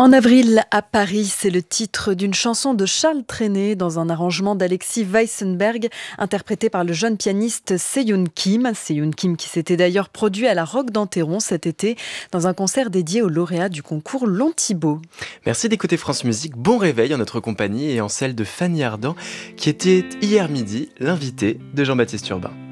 En avril, à Paris, c'est le titre d'une chanson de Charles Trenet dans un arrangement d'Alexis Weissenberg, interprété par le jeune pianiste Seyoon Kim. Seyoon Kim qui s'était d'ailleurs produit à la Roque d'Enterron cet été dans un concert dédié aux lauréats du concours Long Thibaut. Merci d'écouter France Musique. Bon réveil en notre compagnie et en celle de Fanny Ardant, qui était hier midi l'invitée de Jean-Baptiste Urbain.